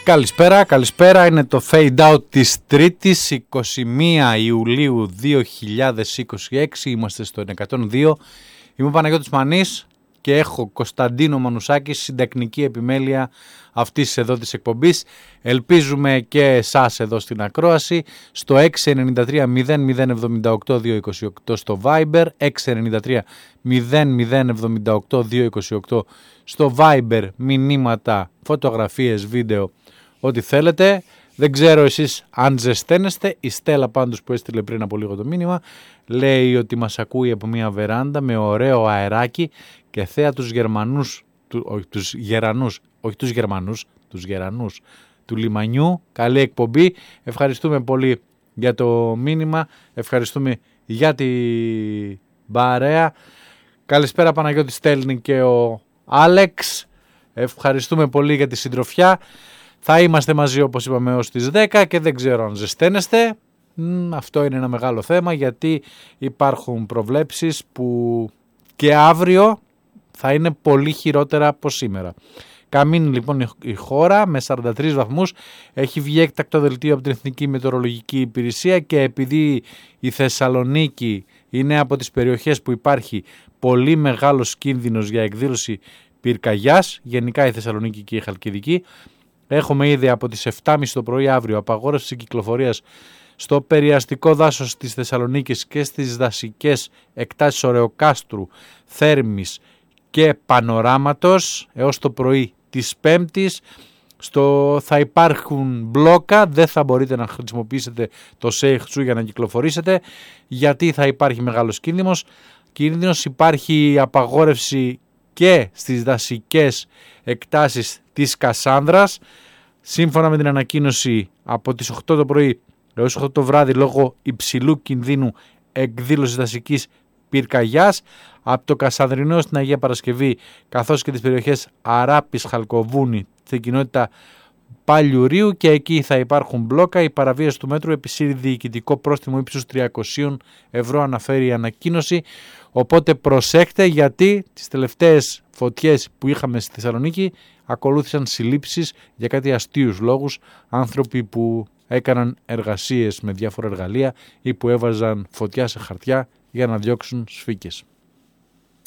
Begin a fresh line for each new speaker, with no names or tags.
Καλησπέρα, είναι το Fade Out της Τρίτης, 21 Ιουλίου 2026, είμαστε στο 102. Είμαι ο Παναγιώτης Μανής και έχω Κωνσταντίνο Μανουσάκη, συντεχνική επιμέλεια αυτής εδώ της εκπομπής. Ελπίζουμε και εσάς εδώ στην ακρόαση, στο 693-0078-228 στο Viber, 693-0078-228 στο Viber, μηνύματα, φωτογραφίες, βίντεο, ό,τι θέλετε. Δεν ξέρω εσείς αν ζεσταίνεστε. Η Στέλλα πάντως που έστειλε πριν από λίγο το μήνυμα λέει ότι μας ακούει από μια βεράντα με ωραίο αεράκι και θέα τους Γερμανούς, τους Γερανούς του λιμανιού. Καλή εκπομπή. Ευχαριστούμε πολύ για το μήνυμα. Ευχαριστούμε για την παρέα. Καλησπέρα Παναγιώτη, στέλνει και ο Άλεξ. Ευχαριστούμε πολύ για τη συντροφιά. Θα είμαστε μαζί όπως είπαμε ως τις 10 και δεν ξέρω αν ζεσταίνεστε. Αυτό είναι ένα μεγάλο θέμα γιατί υπάρχουν προβλέψεις που και αύριο θα είναι πολύ χειρότερα από σήμερα. Καμίνει λοιπόν η χώρα με 43 βαθμούς, έχει βγει έκτακτο δελτίο από την Εθνική Μετεωρολογική Υπηρεσία και επειδή η Θεσσαλονίκη είναι από τις περιοχές που υπάρχει πολύ μεγάλος κίνδυνος για εκδήλωση πυρκαγιάς, γενικά η Θεσσαλονίκη και η Χαλκιδική, έχουμε ήδη από τις 7.30 το πρωί αύριο απαγόρευση κυκλοφορίας στο περιαστικό δάσος της Θεσσαλονίκης και στις δασικές εκτάσεις Ωρεοκάστρου, Θέρμης και Πανοράματος έως το πρωί της Πέμπτης. Θα υπάρχουν μπλόκα, δεν θα μπορείτε να χρησιμοποιήσετε το ΣΕΙΧΤΣΟΥ για να κυκλοφορήσετε γιατί θα υπάρχει μεγάλος κίνδυνος. Υπάρχει απαγόρευση και στις δασικές εκτάσεις της Κασάνδρας. Σύμφωνα με την ανακοίνωση από τις 8 το πρωί έως 8 το βράδυ λόγω υψηλού κινδύνου εκδήλωσης δασικής πυρκαγιάς από το Κασανδρινό στην Αγία Παρασκευή καθώς και τις περιοχές Αράπης, Χαλκοβούνη, στην κοινότητα Παλιουρίου και εκεί θα υπάρχουν μπλόκα. Η παραβίαση του μέτρου επισύρει διοικητικό πρόστιμο ύψους 300 ευρώ, αναφέρει η ανακοίνωση. Οπότε προσέχτε γιατί τις τελευταίες φωτιές που είχαμε στη Θεσσαλονίκη ακολούθησαν συλλήψεις για κάτι αστείους λόγους, άνθρωποι που έκαναν εργασίες με διάφορα εργαλεία ή που έβαζαν φωτιά σε χαρτιά για να διώξουν σφίκες.